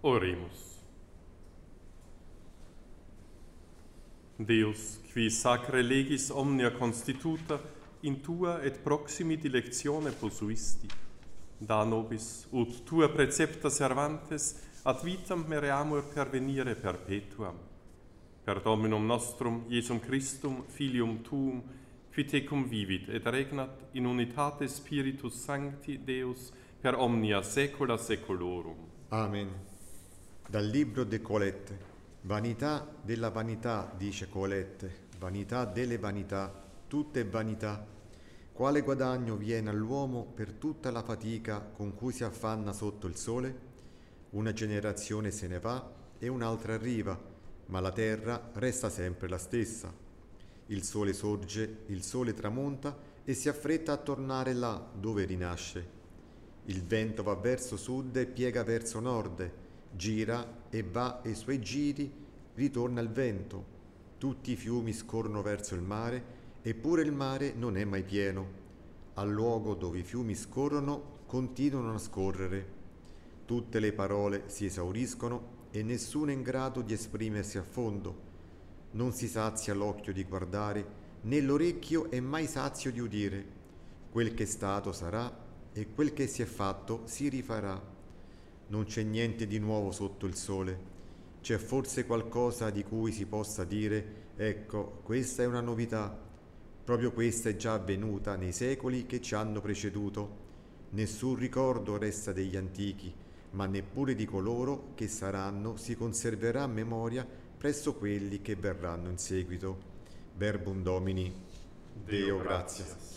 Oremus. Deus, qui sacre legis omnia constituta, in tua et proximi dilectione posuisti, da nobis, ut tua precepta servantes, ad vitam mereamur pervenire perpetuam. Per Dominum nostrum, Iesum Christum, Filium tuum, qui tecum vivit et regnat in unitate Spiritus Sancti Deus per omnia saecula saeculorum. Amen. Dal libro de Colette. Vanità della vanità, dice Colette, vanità delle vanità, tutte vanità. Quale guadagno viene all'uomo per tutta la fatica con cui si affanna sotto il sole? Una generazione se ne va e un'altra arriva, ma la terra resta sempre la stessa. Il sole sorge, il sole tramonta e si affretta a tornare là dove rinasce. Il vento va verso sud e piega verso nord, gira e va e i suoi giri ritorna il vento. Tutti i fiumi scorrono verso il mare, eppure il mare non è mai pieno. Al luogo dove i fiumi scorrono continuano a scorrere. Tutte le parole si esauriscono e nessuno è in grado di esprimersi a fondo. Non si sazia l'occhio di guardare, né l'orecchio è mai sazio di udire. Quel che è stato sarà e quel che si è fatto si rifarà. Non c'è niente di nuovo sotto il sole. C'è forse qualcosa di cui si possa dire, ecco, questa è una novità. Proprio questa è già avvenuta nei secoli che ci hanno preceduto. Nessun ricordo resta degli antichi, ma neppure di coloro che saranno si conserverà a memoria presso quelli che verranno in seguito. Verbum Domini. Deo gratias.